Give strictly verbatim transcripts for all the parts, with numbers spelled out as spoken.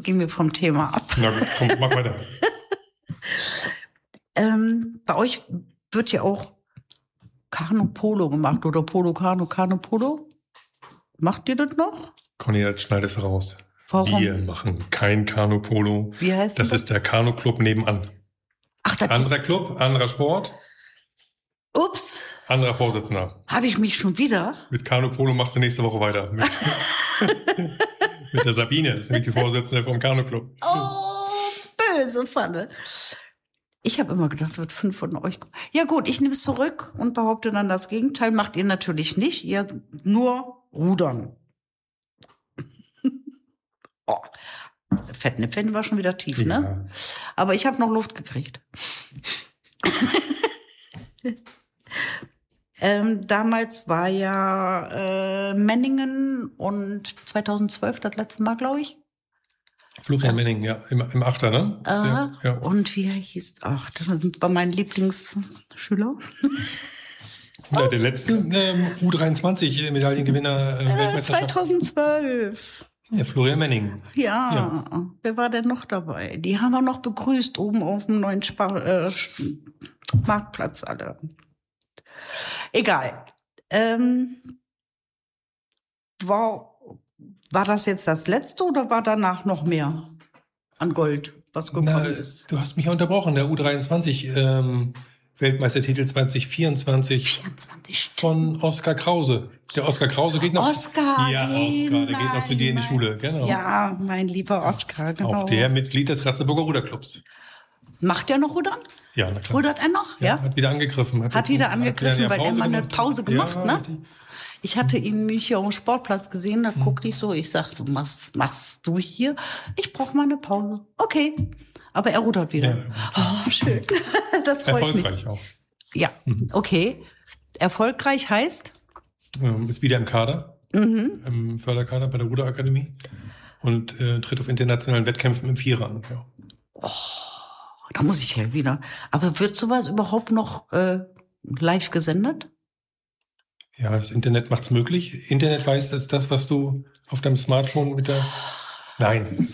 gehen wir vom Thema ab. Na gut, komm, mach weiter. ähm, bei euch wird ja auch Kanu-Polo gemacht oder Polo-Kanu, Kanu-Polo. Macht ihr das noch? Conny, das schneidest du raus. Warum? Wir machen kein Kanu-Polo. Wie heißt das? Das das? ist der Kanu-Club nebenan. Ach, das Anderer ist... Club, anderer Sport, Ups, anderer Vorsitzender. habe ich mich schon wieder? Mit Kanu-Polo machst du nächste Woche weiter. Mit, mit der Sabine, das ist nämlich die Vorsitzende vom Kanu-Club. Oh, böse Pfanne. Ich habe immer gedacht, wird fünf von euch kommen. Ja gut, ich nehme es zurück und behaupte dann das Gegenteil. Macht ihr natürlich nicht. Ihr nur rudern. Oh, Fettnäpfchen war schon wieder tief, Ja. ne? Aber ich habe noch Luft gekriegt. ähm, damals war ja äh, Menningen und zweitausendzwölf das letzte Mal, glaube ich. Florian Menning, ja, im, im Achter, ne? Äh, ja, ja. Und wie er hieß, ach, das war mein Lieblingsschüler. Ja, der letzte ähm, U dreiundzwanzig-Medaillengewinner äh, Äh, Weltmeisterschaft. zweitausendzwölf. Ja, Florian Menning. Ja. Ja. Wer war denn noch dabei? Die haben wir noch begrüßt oben auf dem neuen Spar äh, Marktplatz alle. Egal. Ähm, war, war das jetzt das letzte oder war danach noch mehr an Gold, was gekommen Na, ist? du hast mich ja unterbrochen. Der U dreiundzwanzig ähm, Weltmeistertitel zwanzig vierundzwanzig vierundzwanzig Stück. von Oskar Krause. Der Oskar Krause geht noch. Oskar, Ja, Oskar, der geht noch zu dir in die nein, Schule, genau. Ja, mein lieber Oskar, genau. Auch der Mitglied des Ratzeburger Ruderclubs. Macht er noch Rudern? Ja, na klar. Rudert er noch? Ja, Ja. hat wieder angegriffen. Hat jetzt wieder ein- angegriffen, wieder weil er mal eine gemacht. Pause gemacht, ja, ne? richtig. Ich hatte ihn mich hier auf dem Sportplatz gesehen, da Hm. guckte ich so, ich sag, du machst, machst du hier? Ich brauche mal eine Pause. Okay. Aber er rudert wieder. Ja, Oh, schön. Das freut mich. erfolgreich auch. Ja, Mhm. okay. Erfolgreich heißt? Ähm, Ist wieder im Kader, Mhm. im Förderkader bei der Ruderakademie und äh, tritt auf internationalen Wettkämpfen im Vierer an. Ja. Da muss ich ja wieder. Aber wird sowas überhaupt noch äh, live gesendet? Ja, das Internet macht's möglich. Internet weiß, dass das, was du auf deinem Smartphone mit der... Nein.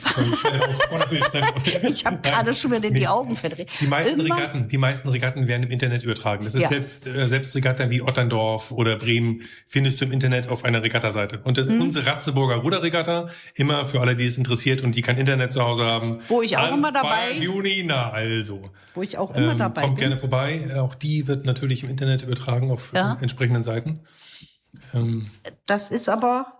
Ich habe gerade schon wieder Nee. die Augen verdreht. Die meisten Immer- Regatten, die meisten Regatten werden im Internet übertragen. Das ist Ja. selbst, äh, selbst Regatta wie Otterndorf oder Bremen findest du im Internet auf einer Regattaseite. Und äh, Mhm. unsere Ratzeburger Ruderregatta, immer für alle, die es interessiert und die kein Internet zu Hause haben. Wo ich auch Anfang immer dabei- Juni, na also. Wo ich auch immer Ähm, dabei kommt bin. gerne vorbei. Auch die wird natürlich im Internet übertragen auf Ja. äh, entsprechenden Seiten. Ähm, Das ist aber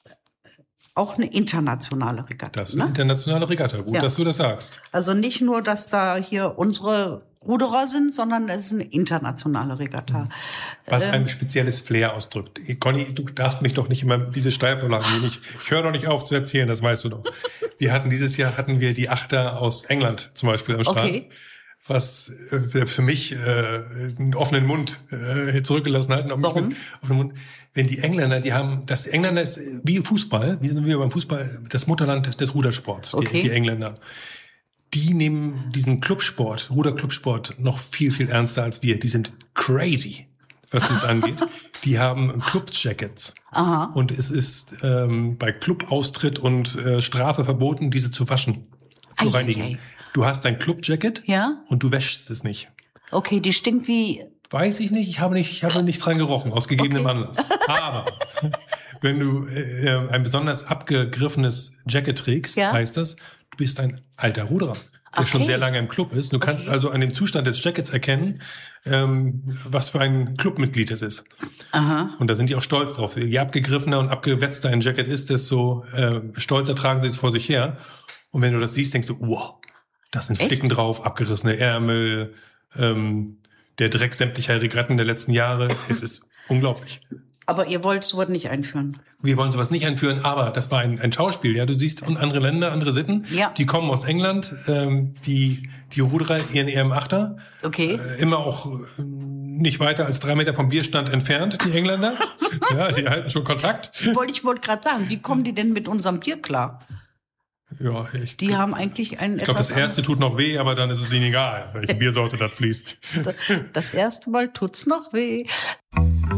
auch eine internationale Regatta. das ist eine Ne? internationale Regatta. Gut, Ja. dass du das sagst. Also nicht nur, dass da hier unsere Ruderer sind, sondern es ist eine internationale Regatta. Was Ähm, ein spezielles Flair ausdrückt. Conny, du darfst mich doch nicht immer diese Steilvorlagen geben. Ich, ich höre doch nicht auf zu erzählen, das weißt du doch. Wir hatten dieses Jahr hatten wir die Achter aus England zum Beispiel am Strand. Okay. Was äh, für mich äh, einen offenen Mund äh, zurückgelassen hat. Und auch mich Warum? mit offenem Mund. Wenn die Engländer, die haben, das Engländer ist wie Fußball, wie sind wir beim Fußball, das Mutterland des Rudersports, Okay. die, die Engländer. Die nehmen diesen Clubsport, Ruderclubsport, noch viel, viel ernster als wir. Die sind crazy, was das angeht. Die haben Club-Jackets. Aha. Und es ist ähm, bei Clubaustritt und äh, Strafe verboten, diese zu waschen, zu Ei, ei, reinigen. ei. Du hast dein Club-Jacket Ja? und du wäschst es nicht. Okay, die stinkt wie... Weiß ich nicht, ich habe nicht, ich habe nicht dran gerochen, aus gegebenem Okay. Anlass. Aber wenn du äh, ein besonders abgegriffenes Jacket trägst, Ja. heißt das, du bist ein alter Ruderer, der Okay. schon sehr lange im Club ist. Du kannst Okay. also an dem Zustand des Jackets erkennen, ähm, was für ein Clubmitglied es ist. Aha. Und da sind die auch stolz drauf. Je abgegriffener und abgewetzter ein Jacket ist, desto äh, stolzer tragen sie es vor sich her. Und wenn du das siehst, denkst du, wow, da sind Echt? Flicken drauf, abgerissene Ärmel, ähm, der Dreck sämtlicher Regatten der letzten Jahre. Es ist unglaublich. Aber ihr wollt sowas nicht einführen. Wir wollen sowas nicht einführen, aber das war ein, ein Schauspiel. Ja, du siehst und andere Länder, andere Sitten. Ja. Die kommen aus England, ähm, die die Ruderer ihren ihrem Achter. Okay. Äh, immer auch äh, nicht weiter als drei Meter vom Bierstand entfernt, die Engländer. Ja, die halten schon Kontakt. Wollte ich wollte gerade sagen, wie kommen die denn mit unserem Bier klar? Ja, ich, Die haben eigentlich ein ich glaube, das etwas erste tut noch weh, aber dann ist es ihnen egal, welche Biersorte das fließt. anderes- Das erste Mal tut's noch weh.